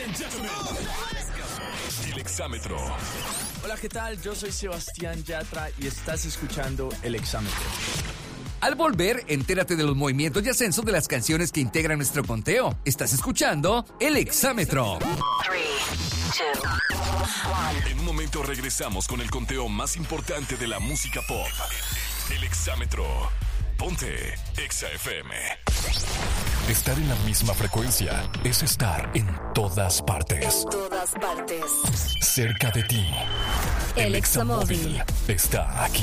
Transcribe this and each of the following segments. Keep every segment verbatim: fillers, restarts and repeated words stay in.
and gentlemen, el exámetro. Hola, ¿qué tal? Yo soy Sebastián Yatra y estás escuchando El Exámetro. Al volver, entérate de los movimientos y ascensos de las canciones que integran nuestro conteo. Estás escuchando El Exámetro. En un momento regresamos con el conteo más importante de la música pop. El Exámetro. Ponte Exa F M. Estar en la misma frecuencia es estar en todas partes. En todas partes. Cerca de ti. El, El Examóvil Examóvil está aquí.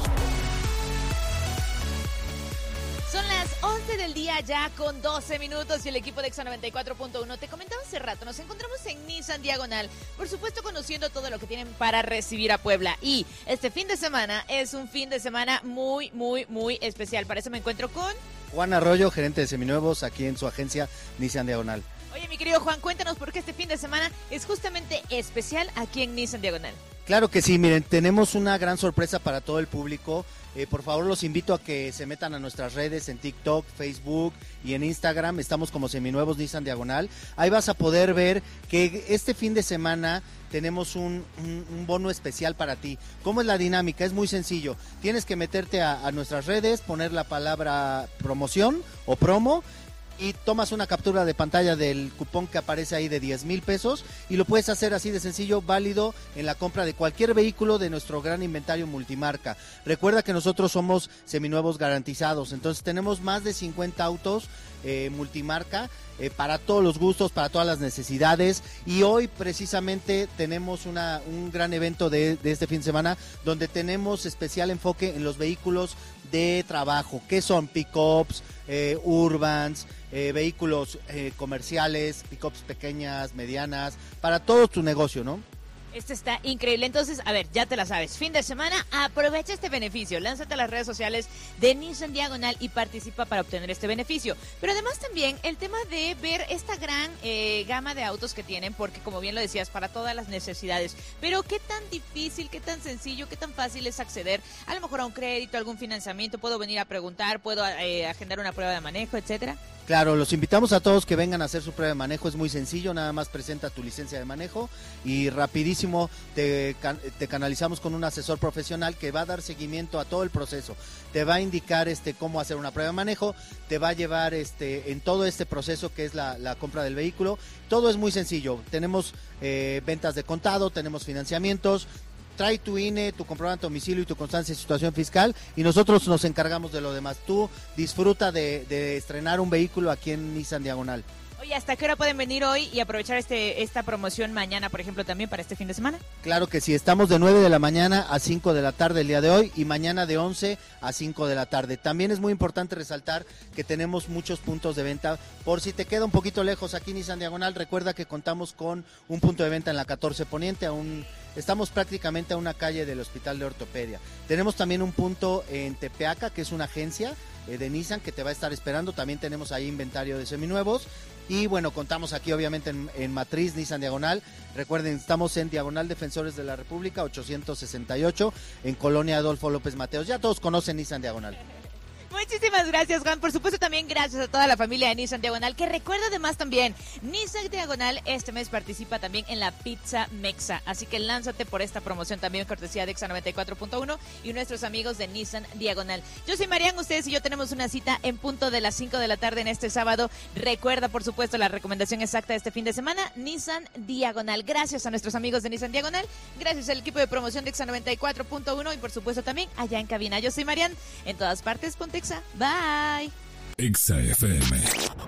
Son las once del día ya con doce minutos y el equipo de Exa noventa y cuatro punto uno. Te comentaba hace rato, nos encontramos en Nissan Diagonal, por supuesto conociendo todo lo que tienen para recibir a Puebla. Y este fin de semana es un fin de semana muy, muy, muy especial. Para eso me encuentro con... Juan Arroyo, gerente de Seminuevos, aquí en su agencia Nissan Diagonal. Oye, mi querido Juan, cuéntanos por qué este fin de semana es justamente especial aquí en Nissan Diagonal. Claro que sí, miren, tenemos una gran sorpresa para todo el público. Eh, por favor, los invito a que se metan a nuestras redes en TikTok, Facebook y en Instagram. Estamos como Seminuevos Nissan Diagonal. Ahí vas a poder ver que este fin de semana tenemos un, un, un bono especial para ti. ¿Cómo es la dinámica? Es muy sencillo. Tienes que meterte a, a nuestras redes, poner la palabra promoción o promo y tomas una captura de pantalla del cupón que aparece ahí de diez mil pesos y lo puedes hacer así de sencillo, válido en la compra de cualquier vehículo de nuestro gran inventario multimarca. Recuerda que nosotros somos seminuevos garantizados, entonces tenemos más de cincuenta autos eh, multimarca eh, para todos los gustos, para todas las necesidades, y hoy precisamente tenemos una, un gran evento de, de este fin de semana donde tenemos especial enfoque en los vehículos de trabajo, que son pick-ups, eh, urbans, eh, vehículos eh, comerciales, pick-ups pequeñas, medianas, para todo tu negocio, ¿no? Este está increíble. Entonces, a ver, ya te la sabes. Fin de semana, aprovecha este beneficio. Lánzate a las redes sociales de Nissan Diagonal y participa para obtener este beneficio. Pero además también el tema de ver esta gran eh, gama de autos que tienen, porque como bien lo decías, para todas las necesidades. Pero qué tan difícil, qué tan sencillo, qué tan fácil es acceder a lo mejor a un crédito, a algún financiamiento. Puedo venir a preguntar, puedo eh, agendar una prueba de manejo, etcétera. Claro, los invitamos a todos que vengan a hacer su prueba de manejo, es muy sencillo, nada más presenta tu licencia de manejo y rapidísimo te, te canalizamos con un asesor profesional que va a dar seguimiento a todo el proceso, te va a indicar este cómo hacer una prueba de manejo, te va a llevar este en todo este proceso que es la, la compra del vehículo, todo es muy sencillo, tenemos eh, ventas de contado, tenemos financiamientos. Trae tu I N E, tu comprobante de domicilio y tu constancia de situación fiscal y nosotros nos encargamos de lo demás. Tú disfruta de, de estrenar un vehículo aquí en Nissan Diagonal. Oye, ¿hasta qué hora pueden venir hoy y aprovechar este esta promoción mañana, por ejemplo, también para este fin de semana? Claro que sí, estamos de nueve de la mañana a cinco de la tarde el día de hoy y mañana de once a cinco de la tarde. También es muy importante resaltar que tenemos muchos puntos de venta. Por si te queda un poquito lejos aquí en Nissan Diagonal, recuerda que contamos con un punto de venta en la catorce Poniente, a un, estamos prácticamente a una calle del Hospital de Ortopedia. Tenemos también un punto en Tepeaca, que es una agencia eh, de Nissan que te va a estar esperando. También tenemos ahí inventario de seminuevos. Y bueno, contamos aquí obviamente en, en Matriz, Nissan Diagonal. Recuerden, estamos en Diagonal Defensores de la República, ochocientos sesenta y ocho, en Colonia Adolfo López Mateos. Ya todos conocen Nissan Diagonal. Muchísimas gracias, Juan. Por supuesto, también gracias a toda la familia de Nissan Diagonal, que recuerda además también, Nissan Diagonal este mes participa también en la Pizza Mexa, así que lánzate por esta promoción también cortesía de Exa noventa y cuatro punto uno y nuestros amigos de Nissan Diagonal. Yo soy Marian, ustedes y yo tenemos una cita en punto de las cinco de la tarde en este sábado. Recuerda, por supuesto, la recomendación exacta de este fin de semana, Nissan Diagonal. Gracias a nuestros amigos de Nissan Diagonal, gracias al equipo de promoción de Exa noventa y cuatro punto uno y por supuesto también allá en cabina. Yo soy Marian, en todas partes, ponte Exa. Bye. Exa F M.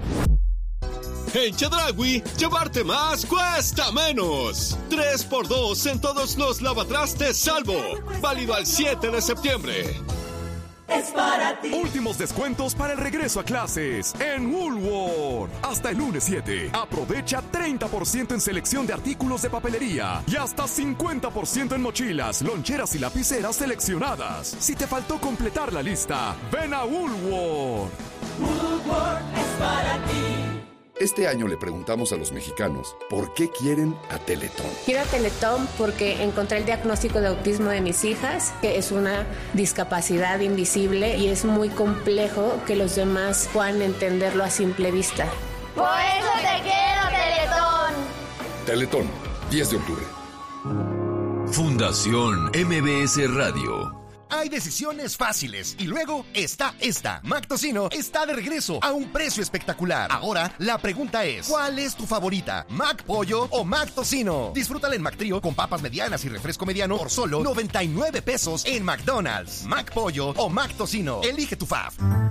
En Chedraui, llevarte más cuesta menos. tres por dos en todos los lavatrastes salvo. Válido al siete de septiembre. Es para ti. Últimos descuentos para el regreso a clases en Woolworth. Hasta el lunes siete. Aprovecha treinta por ciento en selección de artículos de papelería y hasta cincuenta por ciento en mochilas, loncheras y lapiceras seleccionadas. Si te faltó completar la lista, ven a Woolworth. Woolworth es para ti. Este año le preguntamos a los mexicanos por qué quieren a Teletón. Quiero a Teletón porque encontré el diagnóstico de autismo de mis hijas, que es una discapacidad invisible y es muy complejo que los demás puedan entenderlo a simple vista. Por eso te quiero, Teletón. Teletón, diez de octubre. Fundación M B S Radio. Hay decisiones fáciles y luego está esta. Mac Tocino está de regreso a un precio espectacular. Ahora la pregunta es, ¿cuál es tu favorita? ¿Mac Pollo o Mac Tocino? Disfrútala en Mac Trío con papas medianas y refresco mediano por solo noventa y nueve pesos en McDonald's. Mac Pollo o Mac Tocino. Elige tu fave.